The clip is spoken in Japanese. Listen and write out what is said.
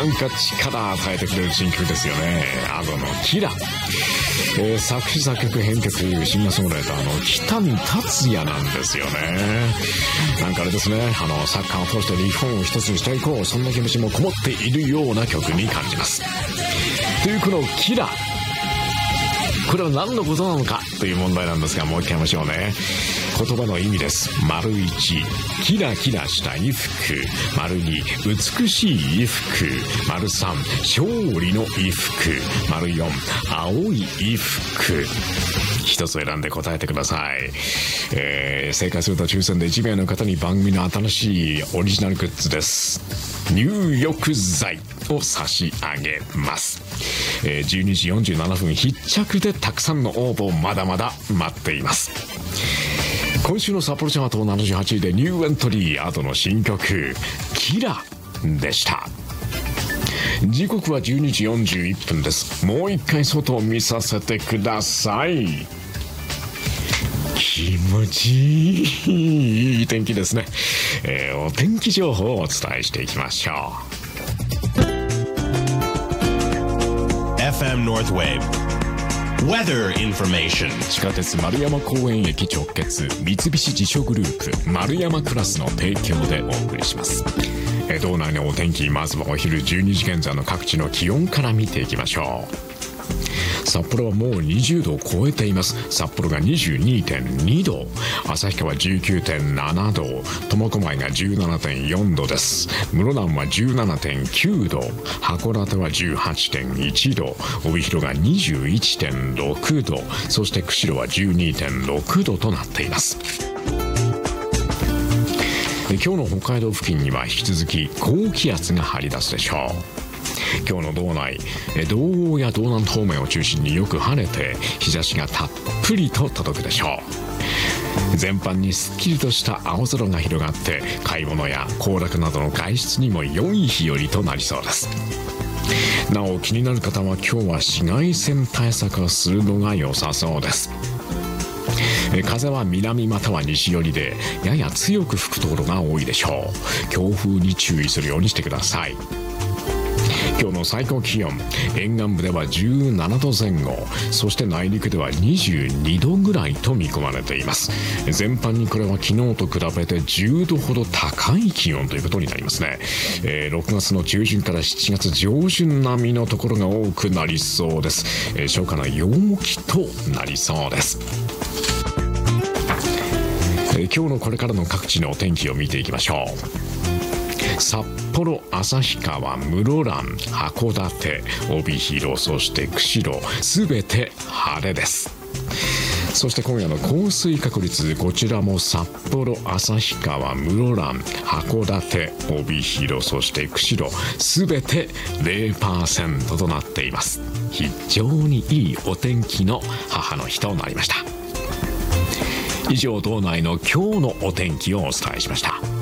なんか力与えてくれる新曲ですよね。Adoのキラ、作詞作曲編曲シンガーソングライターの北見達也なんですよね。なんかあれですね、サッカーを通して日本を一つにしていこう、そんな気持ちもこもっているような曲に感じます。というこのキラ、これは何のことなのかという問題なんですが、もう一回言いましょうね。言葉の意味です。丸1、キラキラした衣服。丸2、美しい衣服。丸3、勝利の衣服。丸4、青い衣服。一つ選んで答えてください。正解すると抽選で1名の方に番組の新しいオリジナルグッズです。入浴剤を差し上げます。12時47分必着でたくさんの応募まだまだ待っています。今週の札幌チャート78位でニューエントリーAdoの新曲キラでした。時刻は12時41分です。もう一回外を見させてください。気持ちいい天気ですね。お天気情報をお伝えしていきましょう。 FM Northwave Weather Information。 地下鉄丸山公園駅直結三菱地所グループ丸山クラスの提供でお送りします。道内のお天気、まずはお昼12時現在の各地の気温から見ていきましょう。札幌はもう20度を超えています。札幌が 22.2 度、旭川 19.7 度、苫小牧が 17.4 度です。室蘭は 17.9 度、函館は 18.1 度、帯広が 21.6 度、そして釧路は 12.6 度となっています。今日の北海道付近には引き続き高気圧が張り出すでしょう。今日の道内、道央や道南方面を中心によく晴れて日差しがたっぷりと届くでしょう。全般にすっきりとした青空が広がって買い物や行楽などの外出にも良い日和となりそうです。なお気になる方は今日は紫外線対策をするのが良さそうです。風は南または西寄りでやや強く吹くところが多いでしょう。強風に注意するようにしてください。今日の最高気温、沿岸部では17度前後、そして内陸では22度ぐらいと見込まれています。全般にこれは昨日と比べて10度ほど高い気温ということになりますね。6月の中旬から7月上旬並みのところが多くなりそうです。初夏の陽気となりそうです。今日のこれからの各地のお天気を見ていきましょう。札幌、旭川、室蘭、函館、帯広、そして釧路、すべて晴れです。そして今夜の降水確率、こちらも札幌、旭川、室蘭、函館、帯広、そして釧路、すべて 0% となっています。非常にいいお天気の母の日となりました。以上、道内の今日のお天気をお伝えしました。